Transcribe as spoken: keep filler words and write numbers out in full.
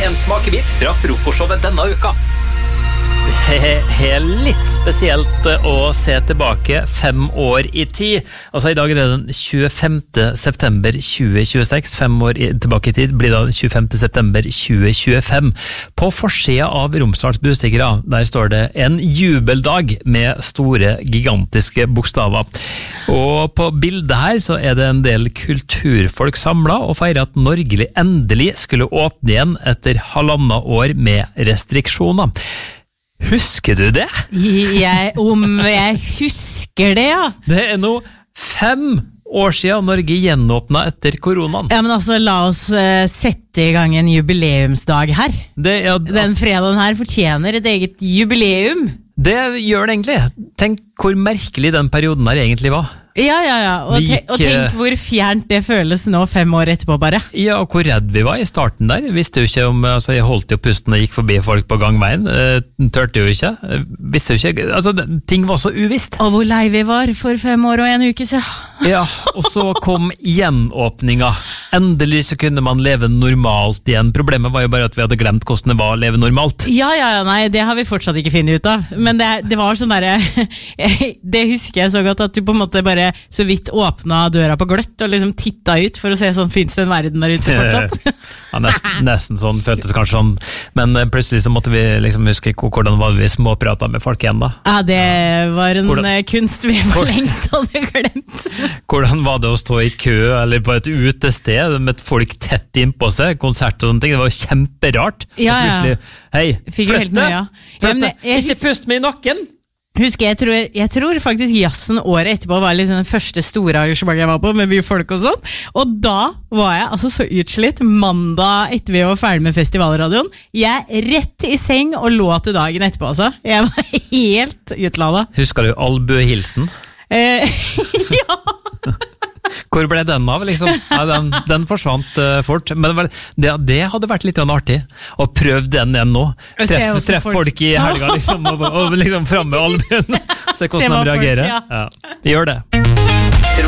en smakebit fra frokostshowet denne uka. Det er litt spesielt å se tilbake fem år i tid. Altså i dag er det den tjuefemte september tjue tjueseks. Fem år tilbake i tid blir det den tjuefemte september tjue tjuefem. På forsida av Romsdals Budstikkere, der står det en jubeldag med store, gigantiske bokstaver. Og på bildet her så er det en del kulturfolk samlet og feirer at Norge endelig skulle åpne igjen etter halvannet år med restriksjoner. Husker du det? Jeg, om jeg husker det, ja. Det er nå fem år siden Norge gjenåpnet etter koronaen. Ja, men altså, la oss uh, sette i gang en jubileumsdag her. Det, ja, Den fredagen her fortjener et eget jubileum. Det gjør det egentlig. Tenk hvor merkelig den perioden her egentlig var. Ja, ja, ja. Og, te gikk, og tenk hvor fjernt det føles nå fem år etterpå bare. Ja, og hvor redd vi var i starten der. Jeg visste jo ikke om, altså jeg holdt jo pusten og gikk forbi folk på gangveien. Eh, tørte jo ikke. Jeg visste jo ikke, altså ting var så uvisst. Og hvor lei vi var for fem år og en uke siden. Ja, og så kom gjenåpninga. Endelig så kunne man leve normalt igjen. Problemet var jo bare at vi hadde glemt hvordan det var å leve normalt. Ja, ja, ja, nei, det har vi fortsatt ikke funnet ut av. Men det, det var sånn der, det husker jeg så godt at du på en måte bare så vidt åpna døra på gløtt og liksom titta ut for å se sånn, finnes det en verden der ute fortsatt? Ja, nesten, nesten sånn, føltes kanskje sånn, men plutselig så måtte vi liksom huske hvordan var vi småpratet med folk igjen da. Ja, det var en hvordan, kunst vi for lengst hadde glemt. Hvordan var det å stå i kø eller på et utested med folk tett innpå seg, konsert og sånne ting, det var jo kjemperart. Ja, ja. Hei, flytte, ja. flytte, ja, ikke pust meg i nakken! Husker, jeg tror, jeg tror faktisk jazzen året etterpå var liksom den første store arrangementet jeg var på, med mye folk og sånn. Og da var jeg altså så utslitt mandag etter vi var ferdig med festivalradioen. Jeg rett i seng og lå til dagen etterpå, altså. Jeg var helt utlada. Husker du albuehilsen? Eh, ja! Hvor ble den av, liksom? Ja, den, den forsvant uh, fort. Men det, det hadde vært litt annet å prøve den igjen nå. Treff, treff folk. folk i helga, liksom, og, og liksom frem med albuen. Se hvordan de reagerer. Folk, ja. Ja, de gjør det.